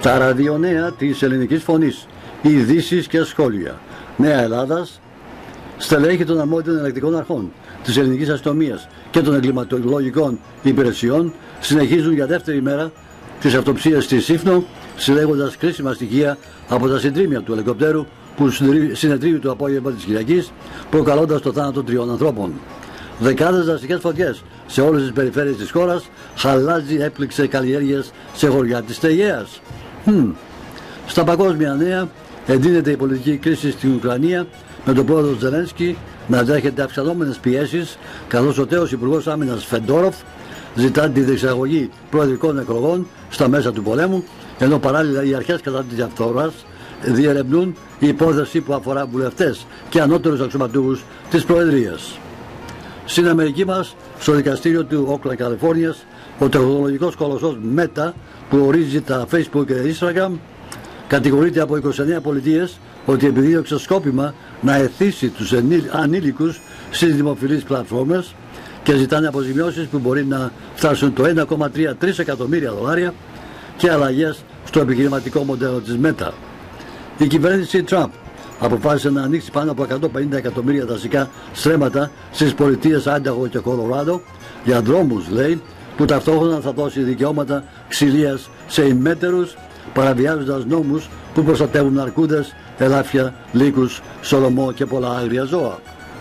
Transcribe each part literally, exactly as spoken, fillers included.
Τα ραδιονέα της ελληνικής φωνής, ειδήσεις και σχόλια. Νέα Ελλάδας, στελέχη των αρμόδιων ελεκτικών αρχών, της ελληνικής αστυνομίας και των εγκληματολογικών υπηρεσιών συνεχίζουν για δεύτερη μέρα τις αυτοψίες στη Σύφνο, συλλέγοντας κρίσιμα στοιχεία από τα συντρίμμια του ελικοπτέρου που συνετρίβει το απόγευμα της Κυριακής, προκαλώντας το θάνατο τριών ανθρώπων. Δεκάδες δραστικές φωτιές σε όλες τις περιφέρειες της χώρας, χαλάζι έπληξε καλλιέργειες σε χωριά της Αιγαίας. Hm. Στα παγκόσμια νέα, εντείνεται η πολιτική κρίση στην Ουκρανία, με τον πρόεδρο Ζελένσκι να δέχεται αυξανόμενες πιέσεις, καθώς ο τέος Υπουργός Άμυνας Φεντόροφ ζητά τη διεξαγωγή προεδρικών εκλογών στα μέσα του πολέμου, ενώ παράλληλα οι αρχές κατά της διαφθοράς διερευνούν η υπόθεση που αφορά βουλευτές και ανώτερους αξιωματούχους της Προεδρίας. Στην Αμερική μας, στο δικαστήριο του Όκλαντ, Καλιφόρνιας, ο τεχνολογικός κολοσσός Meta, που ορίζει τα Facebook και Instagram, κατηγορείται από είκοσι εννέα πολιτείες ότι επιδίωξε σκόπιμα να εθίσει τους ανήλικους στις δημοφιλείς πλατφόρμες και ζητάνε αποζημιώσεις που μπορεί να φτάσουν το ένα κόμμα τρία τρισεκατομμύρια δολάρια και αλλαγές στο επιχειρηματικό μοντέλο της Meta. Η κυβέρνηση Τραμπ αποφάσισε να ανοίξει πάνω από εκατόν πενήντα εκατομμύρια δασικά στρέμματα στις πολιτείες Άινταχο και Κολοράδο για δρόμους, λέει, που ταυτόχρονα θα δώσει δικαιώματα ξυλίας σε ημέτερους, παραβιάζοντας νόμους που προστατεύουν αρκούδες, ελάφια, λύκους, σολομό και πολλά άγρια ζώα.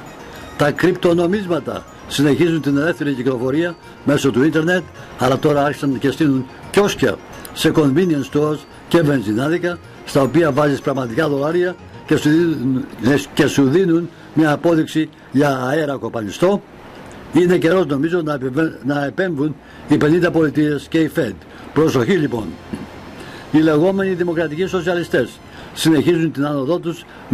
Τα κρυπτονομίσματα συνεχίζουν την ελεύθερη κυκλοφορία μέσω του ίντερνετ, αλλά τώρα άρχισαν και στείλουν κιόσκια σε convenience stores και βενζινάδικα, στα οποία βάζεις πραγματικά δολάρια και σου δίνουν, και σου δίνουν μια απόδειξη για αέρα κοπανιστό. Είναι καιρός, νομίζω, να, επιβε... να επέμβουν οι πενήντα πολιτείες και η Φεντ. Προσοχή λοιπόν. Οι λεγόμενοι δημοκρατικοί σοσιαλιστές συνεχίζουν την άνοδό τους